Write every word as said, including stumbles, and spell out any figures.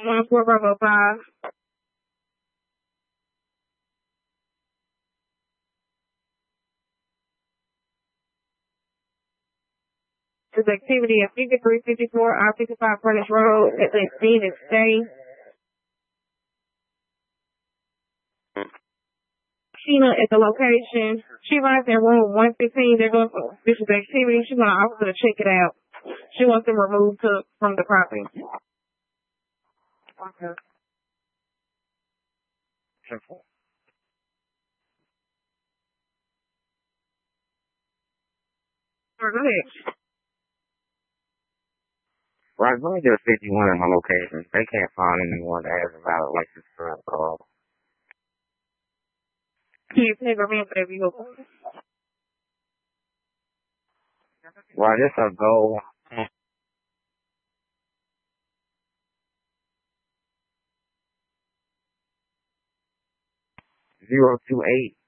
One four Bravo five. This activity at fifty-three fifty-four I fifty-five Furnace Road at the Phoenix Stay. Sheena at the location. She runs in room one fifteen. They're going for this is activity. She's going to offer to check it out. She wants them removed to, from the property. Okay. Sure, go ahead. Right, let me get a fifty-one in my location. They can't find anyone that has a valid license for that call. Can you take her in for that vehicle? Right, it's a go. Zero two eight